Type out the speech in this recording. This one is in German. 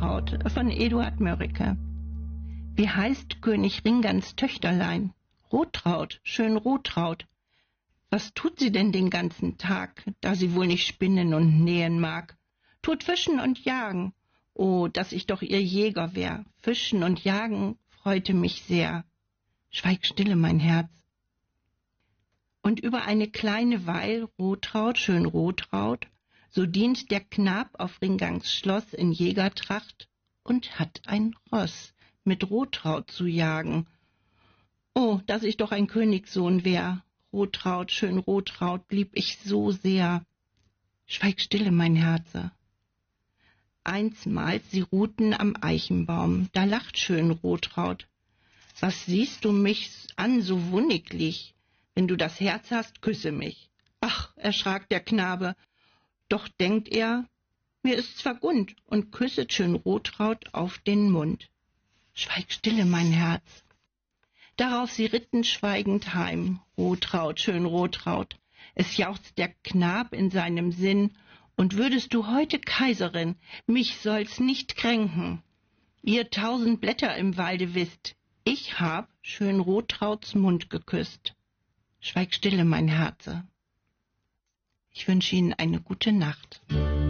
Rotraud von Eduard Mörike. Wie heißt König Ringerns Töchterlein? Rotraud, schön Rotraud. Was tut sie denn den ganzen Tag, da sie wohl nicht spinnen und nähen mag? Tut fischen und jagen. Oh, dass ich doch ihr Jäger wär. Fischen und jagen freute mich sehr. Schweig stille, mein Herz. Und über eine kleine Weil, Rotraud, schön Rotraud, so dient der Knab auf Ringerns Schloss in Jägertracht und hat ein Ross mit Rotraud zu jagen. Oh, dass ich doch ein Königssohn wär. Rotraud, schön Rotraud, lieb ich so sehr. Schweig stille, mein Herze. Einsmals sie ruhten am Eichenbaum, da lacht schön Rotraud. Was siehst du mich an so wunniglich? Wenn du das Herz hast, küsse mich. Ach, erschrak der Knabe, doch denkt er, mir ist's vergund, und küsset schön Rotraud auf den Mund. Schweig stille, mein Herz. Darauf sie ritten schweigend heim, Rotraud, schön Rotraud. Es jauchzt der Knab in seinem Sinn, und würdest du heute Kaiserin, mich soll's nicht kränken. Ihr 1000 Blätter im Walde wisst, ich hab schön Rotrauds Mund geküsst. Schweig stille, mein Herze. Ich wünsche Ihnen eine gute Nacht.